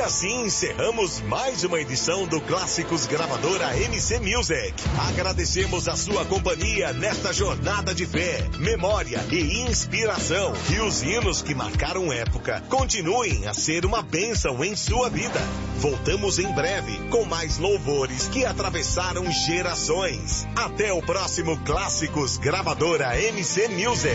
assim encerramos mais uma edição do Clássicos Gravadora MC Music. Agradecemos a sua companhia nesta jornada de fé, memória e inspiração. E os hinos que marcaram época continuem a ser uma bênção em sua vida. Voltamos em breve com mais louvores que atravessaram gerações. Até o próximo Clássicos Gravadora MC Music.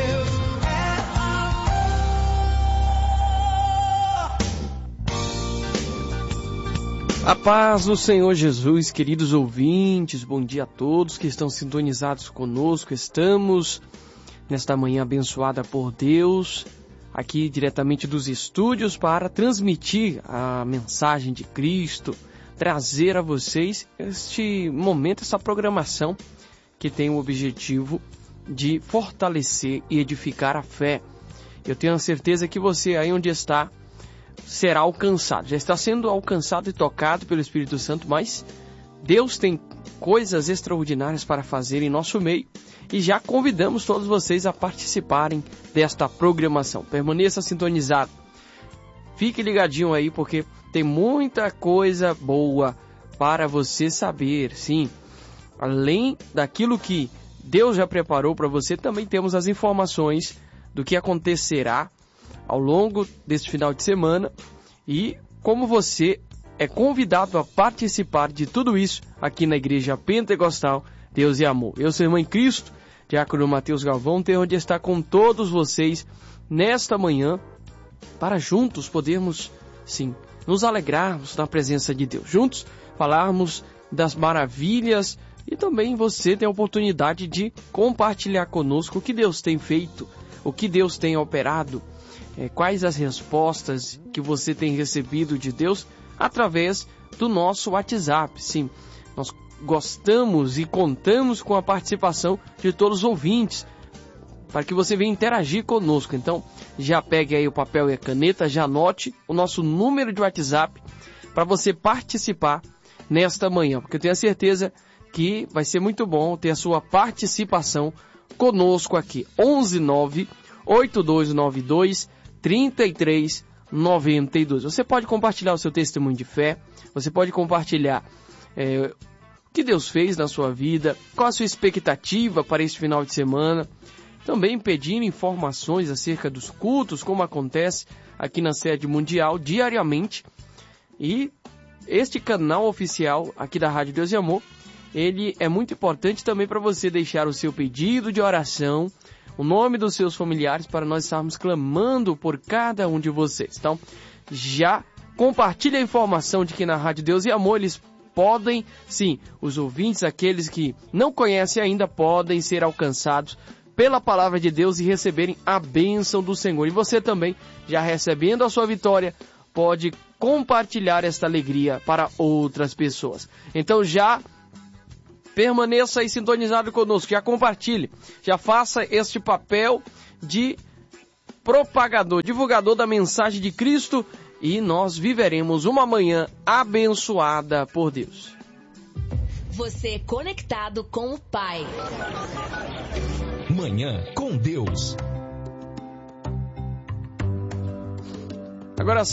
A paz do Senhor Jesus, queridos ouvintes, bom dia a todos que estão sintonizados conosco. Estamos nesta manhã abençoada por Deus, aqui diretamente dos estúdios para transmitir a mensagem de Cristo, trazer a vocês este momento, essa programação que tem o objetivo de fortalecer e edificar a fé. Eu tenho a certeza que você aí onde está será alcançado, já está sendo alcançado e tocado pelo Espírito Santo, mas Deus tem coisas extraordinárias para fazer em nosso meio e já convidamos todos vocês a participarem desta programação. Permaneça sintonizado, fique ligadinho aí porque tem muita coisa boa para você saber. Sim, além daquilo que Deus já preparou para você, também temos as informações do que acontecerá ao longo deste final de semana e como você é convidado a participar de tudo isso aqui na Igreja Pentecostal Deus e Amor. Eu sou irmão em Cristo, diácono Mateus Galvão, tenho onde estar com todos vocês nesta manhã para juntos podermos, sim, nos alegrarmos na presença de Deus. Juntos falarmos das maravilhas e também você tem a oportunidade de compartilhar conosco o que Deus tem feito, o que Deus tem operado, quais as respostas que você tem recebido de Deus através do nosso WhatsApp. Sim, nós gostamos e contamos com a participação de todos os ouvintes para que você venha interagir conosco. Então, já pegue aí o papel e a caneta, já anote o nosso número de WhatsApp para você participar nesta manhã, porque eu tenho a certeza que vai ser muito bom ter a sua participação conosco aqui. 119-8292-3392. Você pode compartilhar o seu testemunho de fé, você pode compartilhar o que Deus fez na sua vida, qual a sua expectativa para este final de semana, também pedindo informações acerca dos cultos, como acontece aqui na sede mundial diariamente. E este canal oficial aqui da Rádio Deus e Amor, ele é muito importante também para você deixar o seu pedido de oração, o nome dos seus familiares, para nós estarmos clamando por cada um de vocês. Então, já compartilhe a informação de que na Rádio Deus e Amor eles podem, sim, os ouvintes, aqueles que não conhecem ainda, podem ser alcançados pela palavra de Deus e receberem a bênção do Senhor. E você também, já recebendo a sua vitória, pode compartilhar esta alegria para outras pessoas. Então já permaneça aí sintonizado conosco, já compartilhe, já faça este papel de propagador, divulgador da mensagem de Cristo e nós viveremos uma manhã abençoada por Deus. Você conectado com o Pai. Manhã com Deus. Agora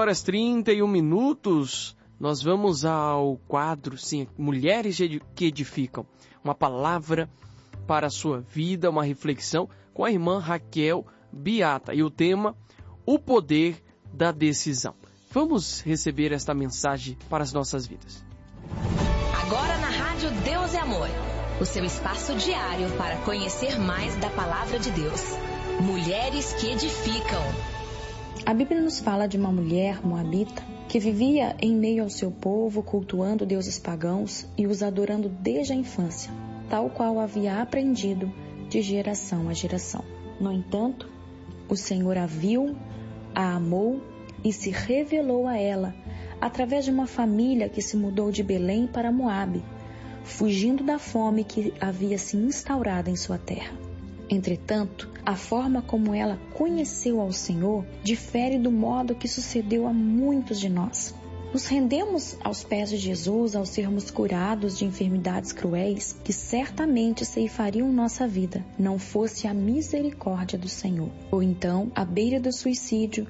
7h31, nós vamos ao quadro, sim, Mulheres que Edificam. Uma palavra para a sua vida, uma reflexão com a irmã Raquel Beata. E o tema, o poder da decisão. Vamos receber esta mensagem para as nossas vidas. Agora na Rádio Deus e Amor, o seu espaço diário para conhecer mais da Palavra de Deus. Mulheres que Edificam. A Bíblia nos fala de uma mulher moabita que vivia em meio ao seu povo, cultuando deuses pagãos e os adorando desde a infância, tal qual havia aprendido de geração a geração. No entanto, o Senhor a viu, a amou e se revelou a ela através de uma família que se mudou de Belém para Moabe, fugindo da fome que havia se instaurado em sua terra. Entretanto, a forma como ela conheceu ao Senhor difere do modo que sucedeu a muitos de nós. Nos rendemos aos pés de Jesus ao sermos curados de enfermidades cruéis que certamente ceifariam nossa vida, não fosse a misericórdia do Senhor. Ou então, à beira do suicídio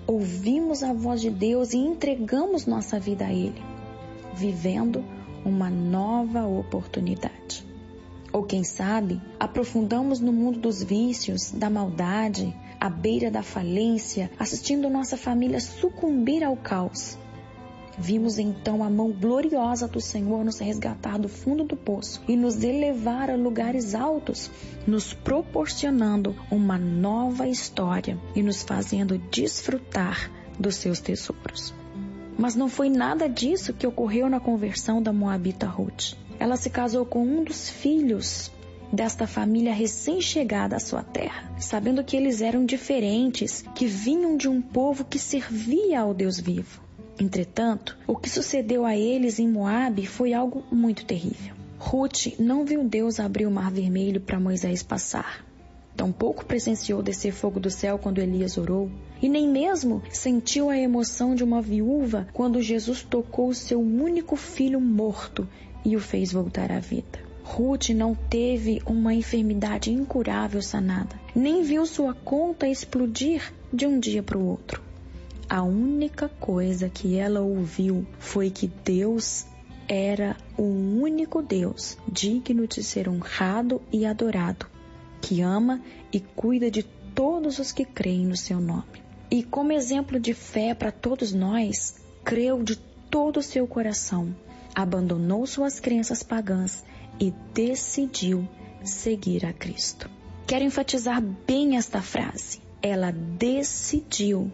ouvimos a voz de Deus e entregamos nossa vida a Ele, vivendo uma nova oportunidade. Ou quem sabe, aprofundamos no mundo dos vícios, da maldade, à beira da falência, assistindo nossa família sucumbir ao caos. Vimos então a mão gloriosa do Senhor nos resgatar do fundo do poço e nos elevar a lugares altos, nos proporcionando uma nova história e nos fazendo desfrutar dos seus tesouros. Mas não foi nada disso que ocorreu na conversão da moabita Ruth. Ela se casou com um dos filhos desta família recém-chegada à sua terra, sabendo que eles eram diferentes, que vinham de um povo que servia ao Deus vivo. Entretanto, o que sucedeu a eles em Moabe foi algo muito terrível. Ruth não viu Deus abrir o mar vermelho para Moisés passar. Tampouco presenciou descer fogo do céu quando Elias orou. E nem mesmo sentiu a emoção de uma viúva quando Jesus tocou seu único filho morto e o fez voltar à vida. Ruth não teve uma enfermidade incurável sanada, nem viu sua conta explodir de um dia para o outro. A única coisa que ela ouviu foi que Deus era o único Deus digno de ser honrado e adorado, que ama e cuida de todos os que creem no seu nome. E como exemplo de fé para todos nós, creu de todo o seu coração, abandonou suas crenças pagãs e decidiu seguir a Cristo. Quero enfatizar bem esta frase. Ela decidiu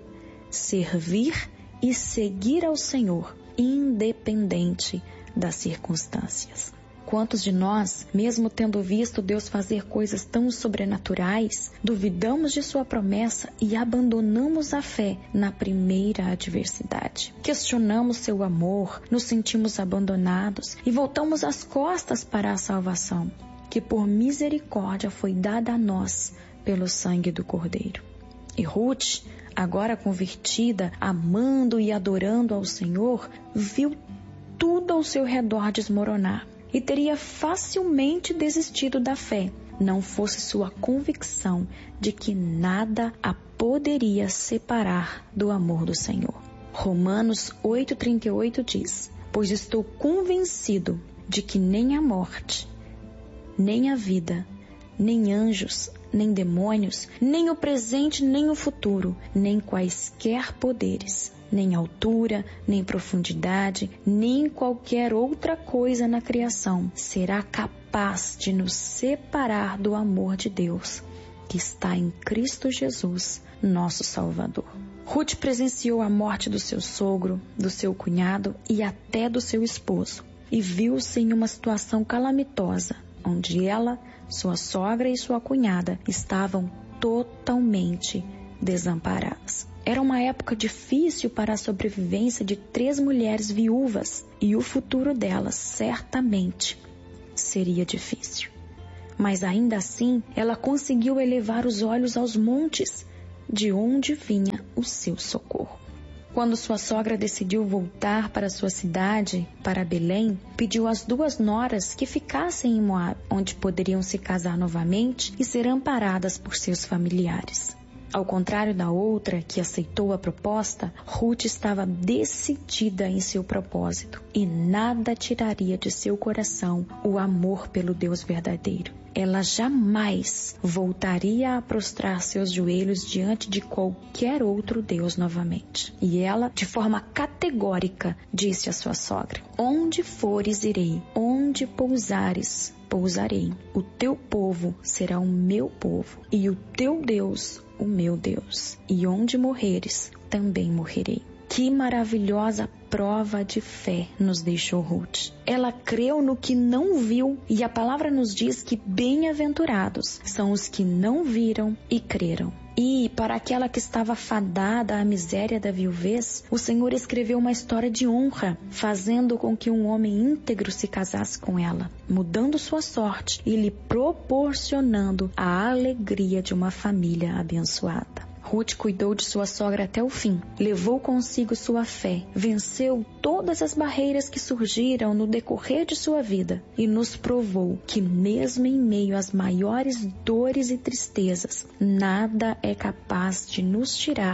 servir e seguir ao Senhor, independente das circunstâncias. Quantos de nós, mesmo tendo visto Deus fazer coisas tão sobrenaturais, duvidamos de sua promessa e abandonamos a fé na primeira adversidade? Questionamos seu amor, nos sentimos abandonados e voltamos as costas para a salvação, que por misericórdia foi dada a nós pelo sangue do Cordeiro. E Ruth, agora convertida, amando e adorando ao Senhor, viu tudo ao seu redor desmoronar e teria facilmente desistido da fé, não fosse sua convicção de que nada a poderia separar do amor do Senhor. Romanos 8,38 diz: pois estou convencido de que nem a morte, nem a vida, nem anjos, nem demônios, nem o presente, nem o futuro, nem quaisquer poderes, nem altura, nem profundidade, nem qualquer outra coisa na criação será capaz de nos separar do amor de Deus, que está em Cristo Jesus, nosso Salvador. Ruth presenciou a morte do seu sogro, do seu cunhado e até do seu esposo, e viu-se em uma situação calamitosa, onde ela, sua sogra e sua cunhada estavam totalmente desamparadas. Era uma época difícil para a sobrevivência de 3 mulheres viúvas e o futuro delas certamente seria difícil. Mas ainda assim, ela conseguiu elevar os olhos aos montes, de onde vinha o seu socorro. Quando sua sogra decidiu voltar para sua cidade, para Belém, pediu às 2 noras que ficassem em Moabe, onde poderiam se casar novamente e ser amparadas por seus familiares. Ao contrário da outra, que aceitou a proposta, Ruth estava decidida em seu propósito e nada tiraria de seu coração o amor pelo Deus verdadeiro. Ela jamais voltaria a prostrar seus joelhos diante de qualquer outro Deus novamente. E ela, de forma categórica, disse à sua sogra: onde fores, irei. Onde pousares, pousarei. O teu povo será o meu povo, e o teu Deus, o meu Deus. E onde morreres, também morrerei. Que maravilhosa prova de fé nos deixou Ruth. Ela creu no que não viu, e a palavra nos diz que bem-aventurados são os que não viram e creram. E, para aquela que estava fadada à miséria da viuvez, o Senhor escreveu uma história de honra, fazendo com que um homem íntegro se casasse com ela, mudando sua sorte e lhe proporcionando a alegria de uma família abençoada. Ruth cuidou de sua sogra até o fim, levou consigo sua fé, venceu todas as barreiras que surgiram no decorrer de sua vida e nos provou que mesmo em meio às maiores dores e tristezas, nada é capaz de nos tirar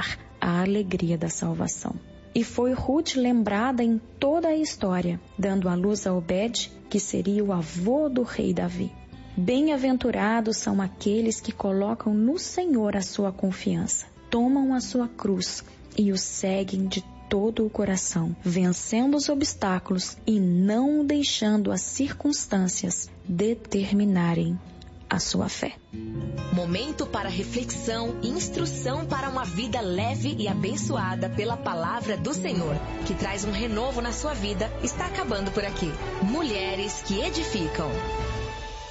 a alegria da salvação. E foi Ruth lembrada em toda a história, dando à luz a Obed, que seria o avô do rei Davi. Bem-aventurados são aqueles que colocam no Senhor a sua confiança, tomam a sua cruz e o seguem de todo o coração, vencendo os obstáculos e não deixando as circunstâncias determinarem a sua fé. Momento para reflexão e instrução para uma vida leve e abençoada pela palavra do Senhor, que traz um renovo na sua vida, está acabando por aqui. Mulheres que edificam.